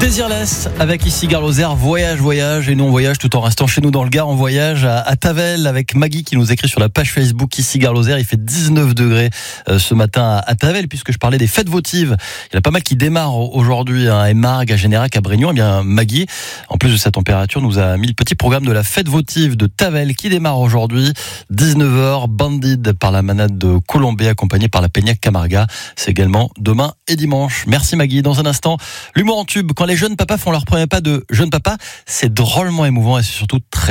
Désirless avec ici Gare Lozère, voyage et nous on voyage tout en restant chez nous dans le Gard. On voyage à Tavel avec Maggie qui nous écrit sur la page Facebook ici Gare Lozère. Il fait 19 degrés ce matin à Tavel, puisque je parlais des fêtes votives. Il y en a pas mal qui démarrent aujourd'hui à Émargues, à Générac, à Brignon. Eh bien Maggie, en plus de sa température, nous a mis le petit programme de la fête votive de Tavel qui démarre aujourd'hui 19h, Bandit par la manade de Colombé accompagné par la Peña Camarga. C'est également demain et dimanche. Merci Maggie. Dans un instant, l'humour en tube. Quand les jeunes papas font leur premier pas de jeune papa, c'est drôlement émouvant et c'est surtout très